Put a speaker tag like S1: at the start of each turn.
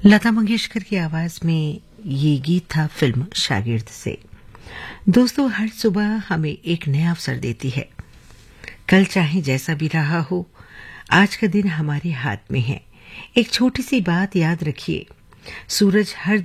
S1: लता मंगेशकर की आवाज में ये गीत था फिल्म शागिर्द से। दोस्तों, हर सुबह हमें एक नया अवसर देती है। कल चाहे जैसा भी रहा हो, आज का दिन हमारे हाथ में है। एक छोटी सी बात याद रखिए, सूरज हर